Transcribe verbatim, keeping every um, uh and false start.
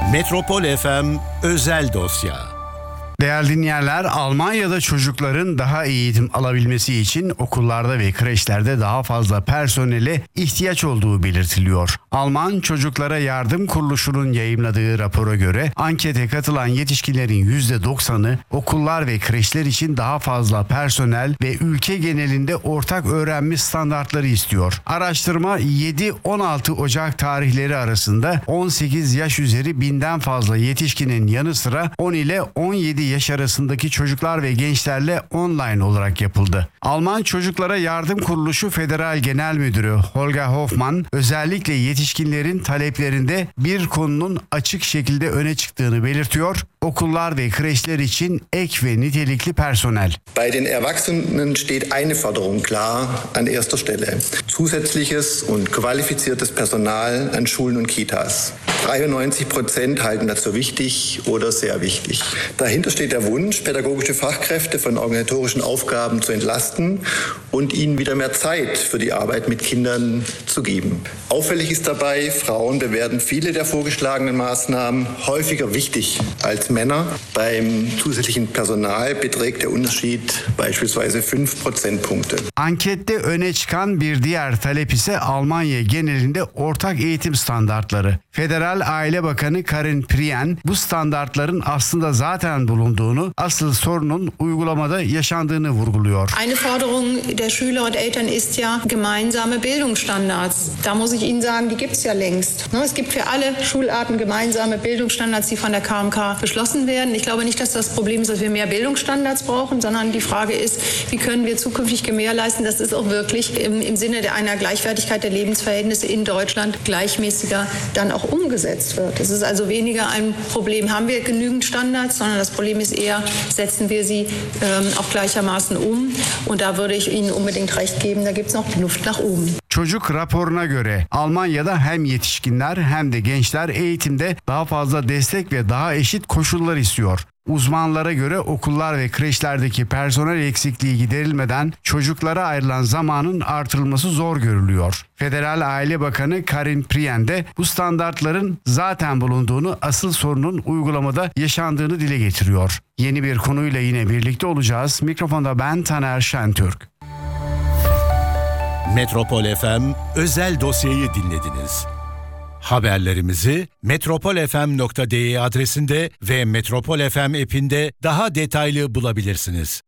Metropol F M Özel Dosya. Değerli dinleyenler, Almanya'da çocukların daha iyi eğitim alabilmesi için okullarda ve kreşlerde daha fazla personele ihtiyaç olduğu belirtiliyor. Alman Çocuklara Yardım Kuruluşu'nun yayımladığı rapora göre ankete katılan yetişkinlerin yüzde doksanı okullar ve kreşler için daha fazla personel ve ülke genelinde ortak öğrenme standartları istiyor. Araştırma yedi on altı Ocak tarihleri arasında on sekiz yaş üzeri binden fazla yetişkinin yanı sıra on ile on yedi yaş arasındaki çocuklar ve gençlerle online olarak yapıldı. Alman Çocuklara Yardım Kuruluşu Federal Genel Müdürü Holger Hoffmann özellikle yetişkinlerin taleplerinde bir konunun açık şekilde öne çıktığını belirtiyor. Okullar ve kreşler için ek ve nitelikli personel. Bei den Erwachsenen steht eine Forderung klar an erster Stelle. Zusätzliches und qualifiziertes Personal an Schulen und Kitas. dreiundneunzig Prozent halten das für wichtig oder sehr wichtig. Dahinter steht der Wunsch, pädagogische Fachkräfte von organisatorischen Aufgaben zu entlasten und ihnen wieder mehr Zeit für die Arbeit mit Kindern zu geben. Auffällig ist dabei, Frauen bewerten viele der vorgeschlagenen Maßnahmen häufiger wichtig als Männer. Beim zusätzlichen Personal beträgt der Unterschied beispielsweise fünf Prozentpunkte. Ankette öne çıkan bir diğer talep ise Almanya genelinde ortak eğitim standartları. Federal Aile Bakanı Karin Prien bu standartların aslında zaten bulunduğunu, asıl sorunun uygulamada yaşandığını vurguluyor. Eine Forderung der Schüler und Eltern ist ja gemeinsame Bildungsstandards. Da muss ich Ihnen sagen, die gibt es ja längst. Es gibt für alle Schularten gemeinsame Bildungsstandards, die von der K M K beschlossen werden. Ich glaube nicht, dass das Problem ist, dass wir mehr Bildungsstandards brauchen, sondern die Frage ist, wie können wir zukünftig gewährleisten, dass es auch wirklich im, im Sinne einer Gleichwertigkeit der Lebensverhältnisse in Deutschland gleichmäßiger dann auch umgesetzt wird. Das ist also weniger ein Problem, haben wir genügend Standards, sondern das Problem ist eher, setzen wir sie ähm, auch gleichermaßen um. Und da würde ich Ihnen unbedingt recht geben, da gibt es noch Luft nach oben. Çocuk raporuna göre Almanya'da hem yetişkinler hem de gençler eğitimde daha fazla destek ve daha eşit koşullar istiyor. Uzmanlara göre okullar ve kreşlerdeki personel eksikliği giderilmeden çocuklara ayrılan zamanın artırılması zor görülüyor. Federal Aile Bakanı Karin Prien de bu standartların zaten bulunduğunu, asıl sorunun uygulamada yaşandığını dile getiriyor. Yeni bir konuyla yine birlikte olacağız. Mikrofonda ben Taner Şentürk. Metropol F M Özel Dosyayı dinlediniz. Haberlerimizi metropol f m nokta d e adresinde ve Metropol F M app'inde daha detaylı bulabilirsiniz.